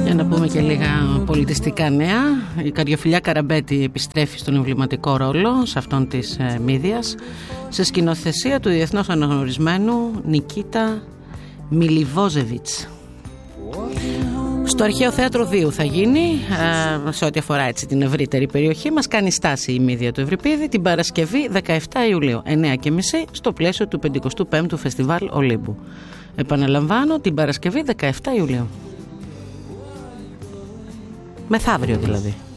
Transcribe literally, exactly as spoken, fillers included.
Για να πούμε και λίγα πολιτιστικά νέα. Η Καριοφιλιά Καραμπέτη επιστρέφει στον εμβληματικό ρόλο σε αυτόν της ε, Μύδιας, σε σκηνοθεσία του διεθνώς αναγνωρισμένου Νικίτα Μιλιβόζεβιτς. Στο Αρχαίο Θέατρο δύο θα γίνει, ε, σε ό,τι αφορά έτσι την ευρύτερη περιοχή μας, κάνει στάση η Μύδια του Ευρυπίδη την Παρασκευή δεκαεφτά Ιουλίου, εννιά και μισή, στο πλαίσιο του πενηκοστού πέμπτου Φεστιβάλ Ολύμπου. Επαναλαμβάνω, την Παρασκευή δεκαεφτά Ιουλίου. Μεθαύριο δηλαδή.